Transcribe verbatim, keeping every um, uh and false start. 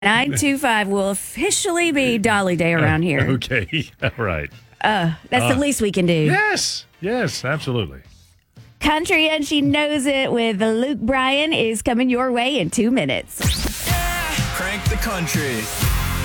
nine two five will officially be Dolly Day around here. Okay, all right. Uh, that's Uh, the least we can do. Yes, yes, absolutely. Country and She Knows It with Luke Bryan is coming your way in two minutes. Crank the country.